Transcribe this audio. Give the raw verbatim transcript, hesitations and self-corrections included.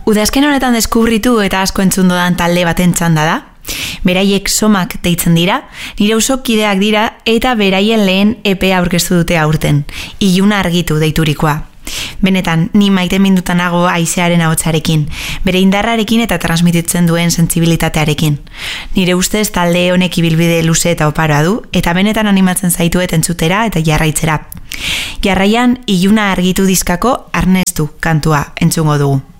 Udazken honetan deskubritu eta asko entzun dodan talde baten txanda da. Beraiek Somak deitzen dira, nire auzokideak dira eta beraien lehen E P aurkeztu dute aurten, Iluna argitu deiturikoa. Benetan, ni maite minduta nago haizearen ahotsarekin, bere indarrarekin eta transmititzen duen sentsibilitatearekin. Nire ustez talde honek ibilbide luze eta oparoa du, eta benetan animatzen zaituet entzutera eta jarraitzera. Jarraian, Iluna argitu diskako Arnestu kantua entzungo dugu.